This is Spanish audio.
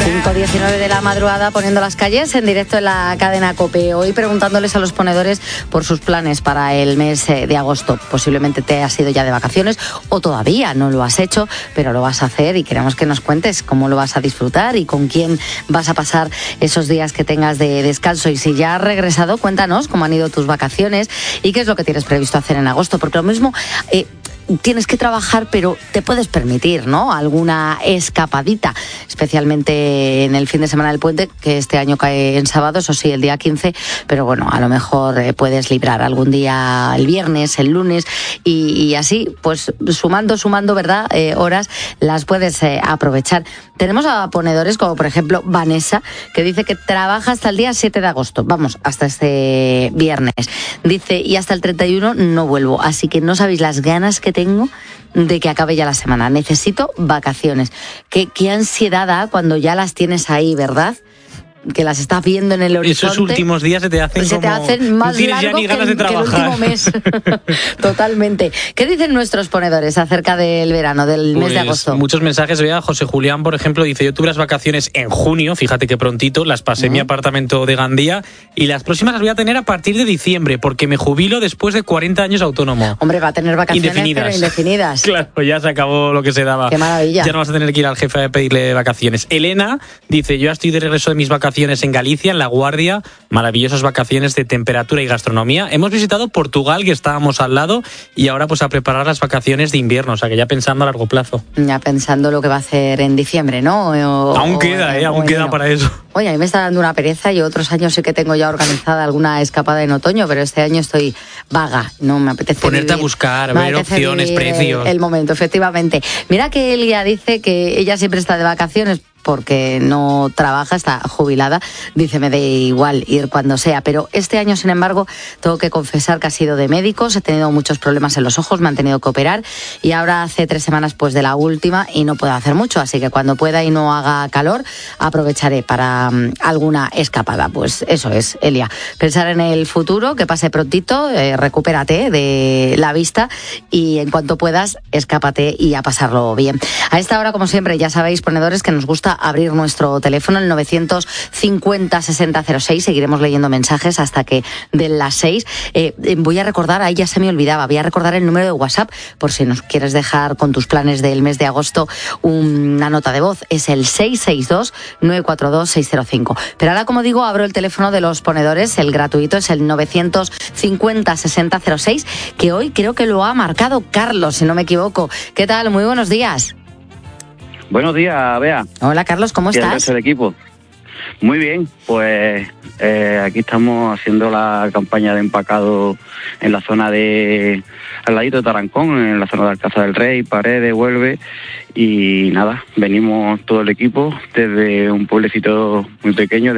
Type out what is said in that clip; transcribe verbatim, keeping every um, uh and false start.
cinco diecinueve de la madrugada, poniendo las calles en directo en la cadena COPE. Hoy preguntándoles a los ponedores por sus planes para el mes de agosto. Posiblemente te has ido ya de vacaciones o todavía no lo has hecho, pero lo vas a hacer y queremos que nos cuentes cómo lo vas a disfrutar y con quién vas a pasar esos días que tengas de descanso. Y si ya has regresado, cuéntanos cómo han ido tus vacaciones y qué es lo que tienes previsto hacer en agosto, porque lo mismo... Eh, tienes que trabajar, pero te puedes permitir, ¿no?, alguna escapadita, especialmente en el fin de semana del puente, que este año cae en sábado, eso sí, el día quince, pero bueno, a lo mejor eh, puedes librar algún día el viernes, el lunes, y, y así, pues sumando, sumando, ¿verdad?, eh, horas, las puedes eh, aprovechar. Tenemos a ponedores como, por ejemplo, Vanessa, que dice que trabaja hasta el día siete de agosto, vamos, hasta este viernes. Dice, y hasta el treinta y uno no vuelvo, así que no sabéis las ganas que tengo de que acabe ya la semana. Necesito vacaciones. Qué, qué ansiedad da cuando ya las tienes ahí, ¿verdad? Que las estás viendo en el horizonte. Esos últimos días se te hacen se como... te hacen más largos que, que, que el último mes. Totalmente. ¿Qué dicen nuestros ponedores acerca del verano, del pues mes de agosto? Muchos mensajes. Vea, José Julián, por ejemplo, dice: yo tuve las vacaciones en junio, fíjate que prontito, las pasé en uh-huh. mi apartamento de Gandía, y las próximas las voy a tener a partir de diciembre, porque me jubilo después de cuarenta años autónomo. Hombre, va a tener vacaciones indefinidas. Pero indefinidas. Claro, ya se acabó lo que se daba. Qué maravilla. Ya no vas a tener que ir al jefe a pedirle vacaciones. Elena dice: yo ya estoy de regreso de mis vacaciones en Galicia, en La Guardia, maravillosas vacaciones de temperatura y gastronomía. Hemos visitado Portugal, que estábamos al lado, y ahora pues a preparar las vacaciones de invierno, o sea que ya pensando a largo plazo. Ya pensando lo que va a hacer en diciembre, ¿no? O, aún queda, ¿eh? Aún bueno. queda para eso. Oye, a mí me está dando una pereza. Yo otros años sí que tengo ya organizada alguna escapada en otoño, pero este año estoy vaga, no me apetece ponerte vivir, a buscar, ver opciones, precios. El, el momento, efectivamente. Mira que Elia dice que ella siempre está de vacaciones porque no trabaja, está jubilada. Dice, me da igual ir cuando sea, pero este año, sin embargo, tengo que confesar que ha sido de médicos, he tenido muchos problemas en los ojos, me han tenido que operar, y ahora hace tres semanas pues de la última y no puedo hacer mucho, así que cuando pueda y no haga calor, aprovecharé para um, alguna escapada. Pues eso es, Elia, pensar en el futuro, que pase prontito, eh, recupérate de la vista y en cuanto puedas, escápate y a pasarlo bien. A esta hora, como siempre, ya sabéis, ponedores, que nos gusta abrir nuestro teléfono, el novecientos cincuenta sesenta cero seis. Seguiremos leyendo mensajes hasta que den las seis. Eh, voy a recordar, ahí ya se me olvidaba, voy a recordar el número de WhatsApp por si nos quieres dejar con tus planes del mes de agosto una nota de voz. Es el seis seis dos nueve cuatro dos seis cero cinco. Pero ahora, como digo, abro el teléfono de los ponedores, el gratuito es el novecientos cincuenta sesenta cero seis, que hoy creo que lo ha marcado Carlos, si no me equivoco. ¿Qué tal? Muy buenos días. Buenos días, Bea. Hola, Carlos, ¿cómo estás? ¿Qué tal el equipo? Muy bien, pues eh, aquí estamos haciendo la campaña de empacado en la zona de, al ladito de Tarancón, en la zona de Alcázar del Rey, Paredes, Huelve, y nada, venimos todo el equipo desde un pueblecito muy pequeño,